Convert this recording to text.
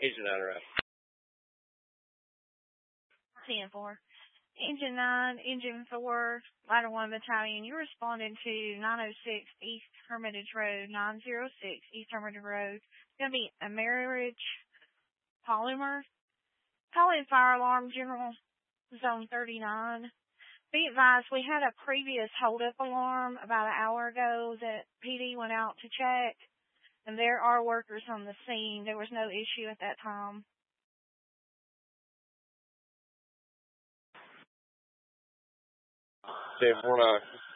Engine 9 around. 10-4. Engine 9, Engine 4, Ladder 1 Battalion, you responded to 906 East Hermitage Road, 906 East Hermitage Road. It's going to be a Marriage Polymer. Calling fire alarm, General Zone 39. Be advised, we had a previous hold-up alarm about an hour ago that PD went out to check, and there are workers on the scene. There was no issue at that time. Okay, 4-9.